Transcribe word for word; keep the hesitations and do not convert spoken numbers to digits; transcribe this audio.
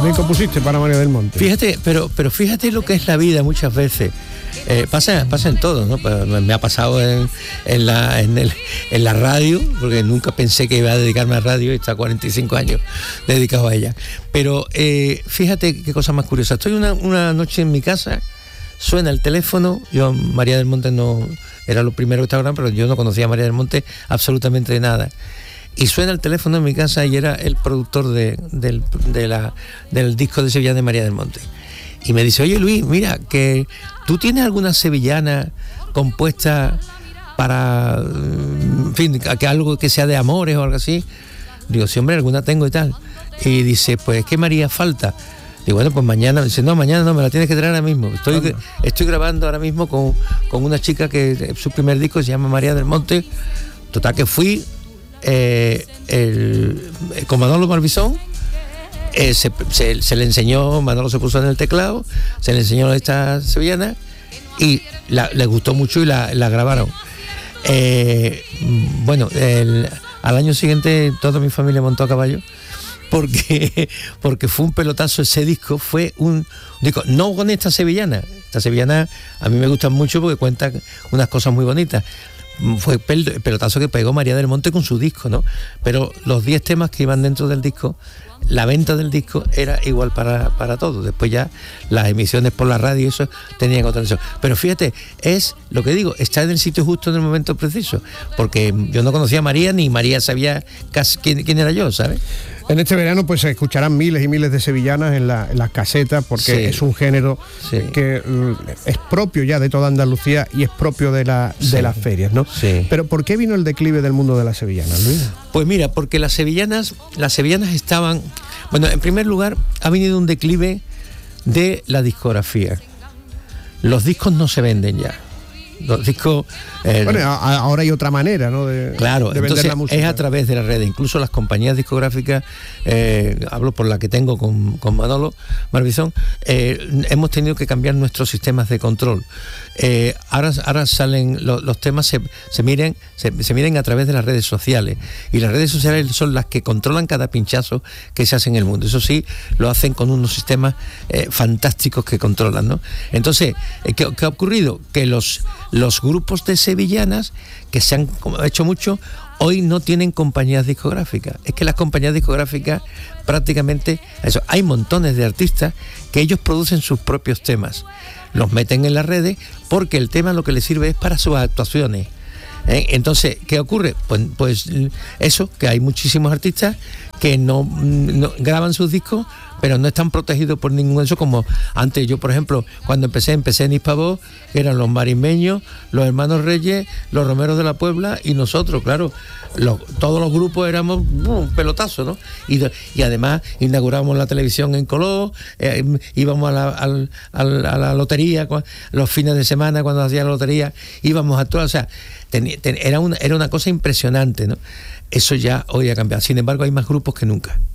también compusiste para María del Monte. Fíjate, pero, pero fíjate lo que es la vida muchas veces. Eh, pasa, pasa en todo, ¿no? Me ha pasado en, en, la, en, el, en la radio, porque nunca pensé que iba a dedicarme a radio y está cuarenta y cinco años dedicado a ella. Pero eh, fíjate qué cosa más curiosa. Estoy una, una noche en mi casa, suena el teléfono, yo María del Monte no era lo primero que estaba grabando, pero yo no conocía a María del Monte absolutamente de nada. Y suena el teléfono en mi casa y era el productor de, del, de la, del disco de Sevilla de María del Monte. Y me dice, oye Luis, mira, que tú tienes alguna sevillana compuesta para, en fin, que algo que sea de amores o algo así. Digo, sí, hombre, alguna tengo y tal. Y dice, pues, ¿qué me haría falta? Digo, bueno, pues mañana. Dice, no, mañana no, me la tienes que traer ahora mismo. Estoy, estoy grabando ahora mismo con, con una chica que su primer disco se llama María del Monte. Total, que fui eh, el, el, con Manolo Marbizón. Eh, se, se, se le enseñó, Manolo se puso en el teclado, se le enseñó a esta sevillana y la, le gustó mucho y la, la grabaron. Eh, bueno, el, al año siguiente toda mi familia montó a caballo porque, porque fue un pelotazo ese disco, fue un disco, no con esta sevillana, esta sevillana a mí me gustan mucho porque cuenta unas cosas muy bonitas. Fue el pelotazo que pegó María del Monte con su disco, ¿no? Pero los diez temas que iban dentro del disco, la venta del disco era igual para, para todos. Después ya las emisiones por la radio y eso tenían otra versión. Pero fíjate, es lo que digo, está en el sitio justo en el momento preciso, porque yo no conocía a María, ni María sabía casi quién, quién era yo, ¿sabes? En este verano pues se escucharán miles y miles de sevillanas en, la, en las casetas, porque sí, es un género sí. que es propio ya de toda Andalucía y es propio de, la, sí. de las ferias, ¿no? Sí. Pero ¿por qué vino el declive del mundo de las sevillanas, Luis? Pues mira, porque las sevillanas, las sevillanas estaban... Bueno, en primer lugar, ha venido un declive de la discografía. Los discos no se venden ya. Los discos... Eh, bueno, ahora hay otra manera, ¿no? De, claro, de entonces vender la música. Es a través de las redes. Incluso las compañías discográficas, eh, hablo por la que tengo con, con Manolo Marbizón, eh, hemos tenido que cambiar nuestros sistemas de control. Eh, ahora, ahora salen los, los temas, se, se, miren, se, se miren a través de las redes sociales. Y las redes sociales son las que controlan cada pinchazo que se hace en el mundo. Eso sí, lo hacen con unos sistemas eh, fantásticos que controlan, ¿no? Entonces, ¿qué, qué ha ocurrido? Que los... Los grupos de sevillanas, que se han hecho mucho, hoy no tienen compañías discográficas. Es que las compañías discográficas prácticamente... eso, hay montones de artistas que ellos producen sus propios temas. Los meten en las redes porque el tema lo que les sirve es para sus actuaciones. ¿Eh? Entonces, ¿qué ocurre? Pues, pues eso, que hay muchísimos artistas que no, no graban sus discos, pero no están protegidos por ningún de eso, como antes yo, por ejemplo, cuando empecé, empecé en Hispavós, eran los marismeños, los hermanos Reyes, los romeros de la Puebla y nosotros, claro, los, todos los grupos éramos un pelotazo, ¿no? Y, y además inauguramos la televisión en color, eh, íbamos a la, al, al, a la lotería, los fines de semana cuando hacía la lotería, íbamos a todas, o sea, ten, ten, era, una, era una cosa impresionante, ¿no? Eso ya hoy ha cambiado. Sin embargo, hay más grupos que nunca.